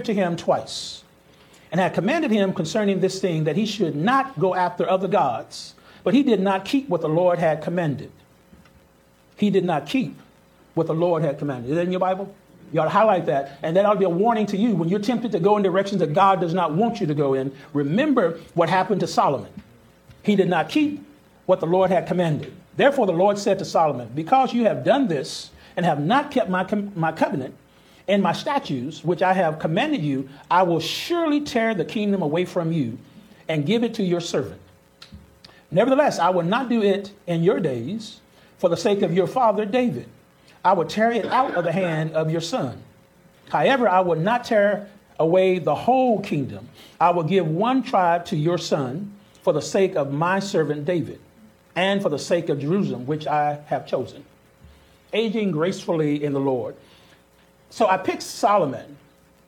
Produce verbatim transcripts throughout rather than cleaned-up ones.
to him twice, and had commanded him concerning this thing, that he should not go after other gods. But he did not keep what the Lord had commanded. He did not keep what the Lord had commanded. Is that in your Bible? You ought to highlight that. And that ought to be a warning to you. When you're tempted to go in directions that God does not want you to go in, remember what happened to Solomon. He did not keep what the Lord had commanded. Therefore, the Lord said to Solomon, because you have done this and have not kept my, com- my covenant and my statutes, which I have commanded you, I will surely tear the kingdom away from you and give it to your servant. Nevertheless, I will not do it in your days for the sake of your father David. I will tear it out of the hand of your son. However, I will not tear away the whole kingdom. I will give one tribe to your son for the sake of my servant David and for the sake of Jerusalem, which I have chosen. Aging gracefully in the Lord. So I picked Solomon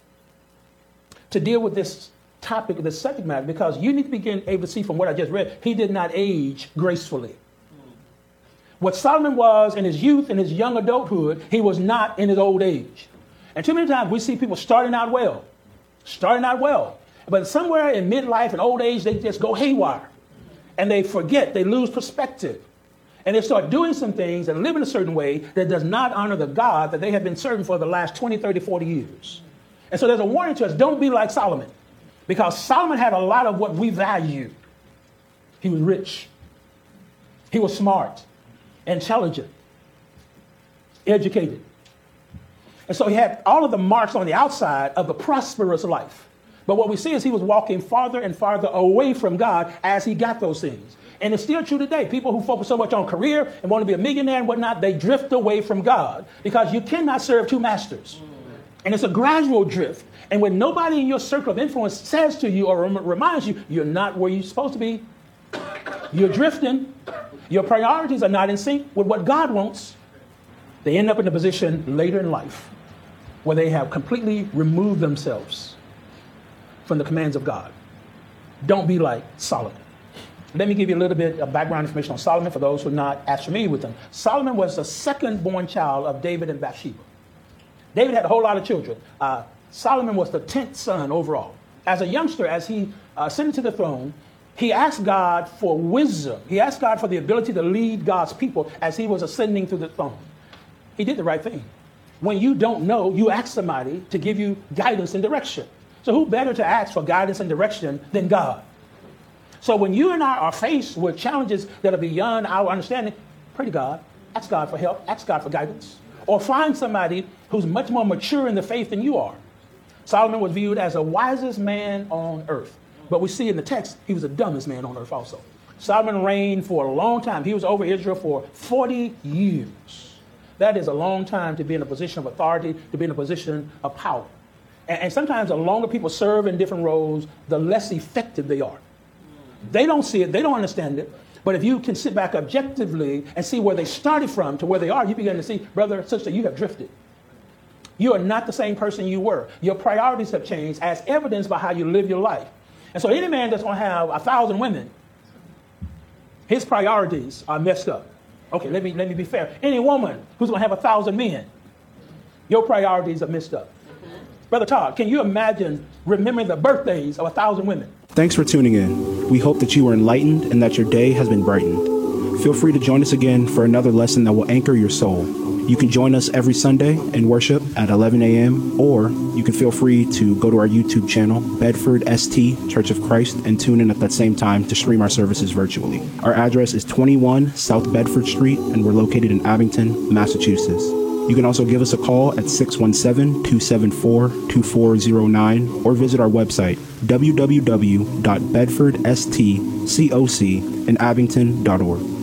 to deal with this topic, this subject matter, because you need to begin able to see from what I just read, he did not age gracefully. What Solomon was in his youth and his young adulthood, he was not in his old age. And too many times we see people starting out well, starting out well, but somewhere in midlife and old age, they just go haywire and they forget, they lose perspective. And they start doing some things and living a certain way that does not honor the God that they have been serving for the last twenty, thirty, forty years. And so there's a warning to us, don't be like Solomon. Because Solomon had a lot of what we value. He was rich. He was smart, intelligent, educated. And so he had all of the marks on the outside of a prosperous life. But what we see is he was walking farther and farther away from God as he got those things. And it's still true today. People who focus so much on career and want to be a millionaire and whatnot, they drift away from God because you cannot serve two masters. And it's a gradual drift. And when nobody in your circle of influence says to you or rem- reminds you, you're not where you're supposed to be, you're drifting, your priorities are not in sync with what God wants, they end up in a position later in life where they have completely removed themselves from the commands of God. Don't be like Solomon. Let me give you a little bit of background information on Solomon for those who are not as familiar with him. Solomon was the second born child of David and Bathsheba. David had a whole lot of children. Uh, Solomon was the tenth son overall. As a youngster, as he uh, ascended to the throne, he asked God for wisdom. He asked God for the ability to lead God's people as he was ascending through the throne. He did the right thing. When you don't know, you ask somebody to give you guidance and direction. So who better to ask for guidance and direction than God? So when you and I are faced with challenges that are beyond our understanding, pray to God, ask God for help, ask God for guidance, or find somebody who's much more mature in the faith than you are. Solomon was viewed as the wisest man on earth. But we see in the text, he was the dumbest man on earth also. Solomon reigned for a long time. He was over Israel for forty years. That is a long time to be in a position of authority, to be in a position of power. And, and sometimes the longer people serve in different roles, the less effective they are. They don't see it. They don't understand it. But if you can sit back objectively and see where they started from to where they are, you begin to see, brother, sister, you have drifted. You are not the same person you were. Your priorities have changed as evidenced by how you live your life. And so any man that's going to have a thousand women, his priorities are messed up. Okay, let me, let me be fair. Any woman who's going to have a thousand men, your priorities are messed up. Brother Todd, can you imagine remembering the birthdays of a thousand women? Thanks for tuning in. We hope that you were enlightened and that your day has been brightened. Feel free to join us again for another lesson that will anchor your soul. You can join us every Sunday in worship at eleven a.m. or you can feel free to go to our YouTube channel, Bedford S T Church of Christ, and tune in at that same time to stream our services virtually. Our address is twenty-one South Bedford Street, and we're located in Abington, Massachusetts. You can also give us a call at six one seven, two seven four, two four zero nine or visit our website, w w w dot bedford s t coc in abington dot org.